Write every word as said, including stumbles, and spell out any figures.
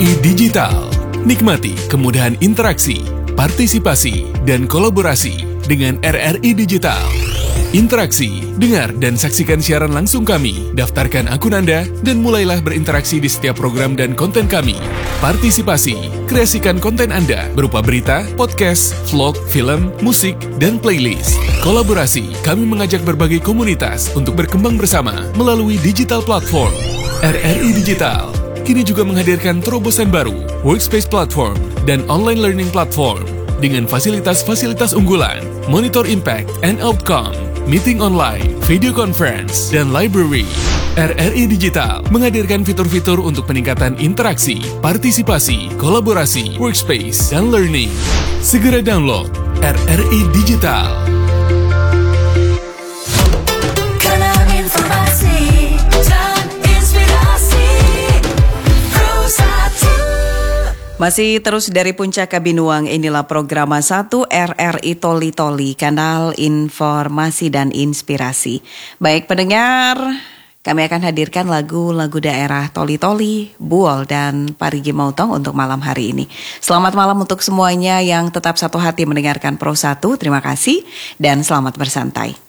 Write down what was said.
I Digital. Nikmati kemudahan interaksi, partisipasi, dan kolaborasi dengan R R I Digital. Interaksi, dengar dan saksikan siaran langsung kami, daftarkan akun Anda, dan mulailah berinteraksi di setiap program dan konten kami. Partisipasi, kreasikan konten Anda berupa berita, podcast, vlog, film, musik, dan playlist. Kolaborasi, kami mengajak berbagai komunitas untuk berkembang bersama melalui digital platform. R R I Digital kini juga menghadirkan terobosan baru, workspace platform, dan online learning platform dengan fasilitas-fasilitas unggulan, monitor impact and outcome, meeting online, video conference, dan library. R R I Digital menghadirkan fitur-fitur untuk peningkatan interaksi, partisipasi, kolaborasi, workspace, dan learning. Segera download R R I Digital. Kanal informasi dan inspirasi Pro satu. Masih terus dari Puncak Kabinuang, inilah program satu R R I Toli Toli, kanal informasi dan inspirasi. Baik pendengar, kami akan hadirkan lagu-lagu daerah Toli Toli, Buol, dan Parigi Mautong untuk malam hari ini. Selamat malam untuk semuanya yang tetap satu hati mendengarkan Pro satu, terima kasih dan selamat bersantai.